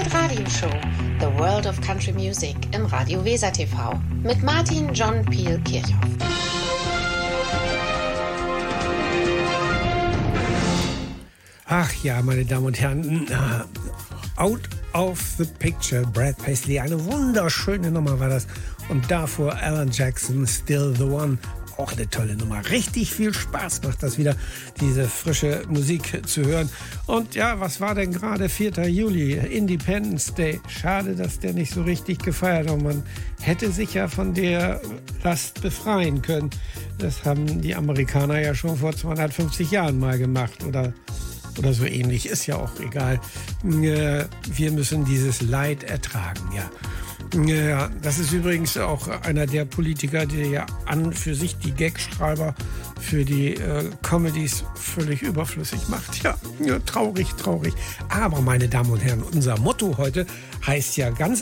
Hitradioshow The World of Country Music im Radio Weser TV mit Martin John Peel Kirchhoff. Ach ja, meine Damen und Herren, Out of the Picture, Brad Paisley, eine wunderschöne Nummer war das. Und davor Alan Jackson, Still the One, auch eine tolle Nummer. Richtig viel Spaß macht das wieder, diese frische Musik zu hören. Und ja, was war denn gerade 4. Juli, Independence Day? Schade, dass der nicht so richtig gefeiert hat. Man hätte sich ja von der Last befreien können. Das haben die Amerikaner ja schon vor 250 Jahren mal gemacht, oder so ähnlich, ist ja auch egal. Wir müssen dieses Leid ertragen, ja. Ja, das ist übrigens auch einer der Politiker, der ja an für sich die Gagschreiber für die Comedies völlig überflüssig macht. Ja, traurig. Aber, meine Damen und Herren, unser Motto heute heißt ja ganz